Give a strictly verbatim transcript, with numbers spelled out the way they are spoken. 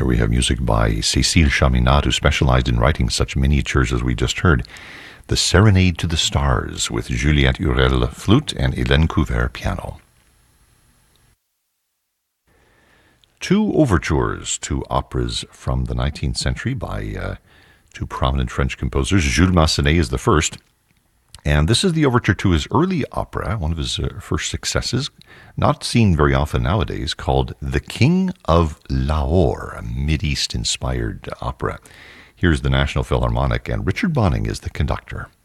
Here we have music by Cécile Chaminade, who specialized in writing such miniatures as we just heard. The Serenade to the Stars, with Juliette Hurel flute and Hélène Couvert piano. Two overtures to operas from the nineteenth century by uh, two prominent French composers. Jules Massenet is the first, and this is the overture to his early opera, one of his uh, first successes, not seen very often nowadays, called The King of Lahore, a Mideast-inspired opera. Here's the National Philharmonic, and Richard Bonning is the conductor.